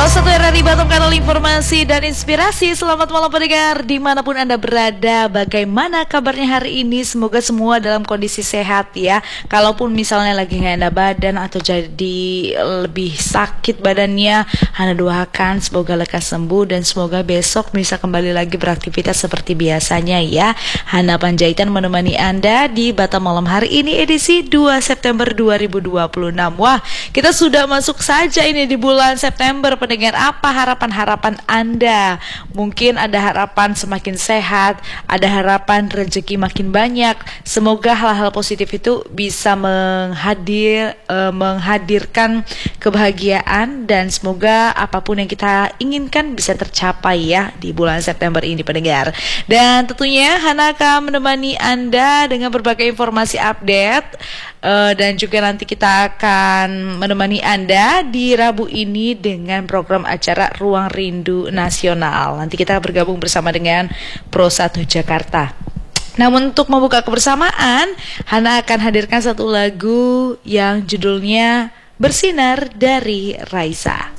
101 RRI Batam, kanal informasi dan inspirasi. Selamat malam pendengar dimanapun Anda berada. Bagaimana kabarnya hari ini? Semoga semua dalam kondisi sehat ya. Kalaupun misalnya lagi gak enak badan atau jadi lebih sakit badannya, Hana doakan semoga lekas sembuh dan semoga besok bisa kembali lagi beraktivitas seperti biasanya ya. Hana Panjaitan menemani Anda di Batam Malam hari ini edisi 2 September 2026. Wah, kita sudah masuk saja ini di bulan September. Pendengar, apa harapan-harapan Anda? Mungkin ada harapan semakin sehat, ada harapan rezeki makin banyak. Semoga hal-hal positif itu bisa menghadirkan kebahagiaan dan semoga apapun yang kita inginkan bisa tercapai ya di bulan September ini pendengar. Dan tentunya Hana akan menemani Anda dengan berbagai informasi update dan juga nanti kita akan menemani Anda di Rabu ini dengan program acara Ruang Rindu Nasional. Nanti kita bergabung bersama dengan Pro 1 Jakarta. Namun untuk membuka kebersamaan, Hana akan hadirkan satu lagu yang judulnya Bersinar dari Raisa.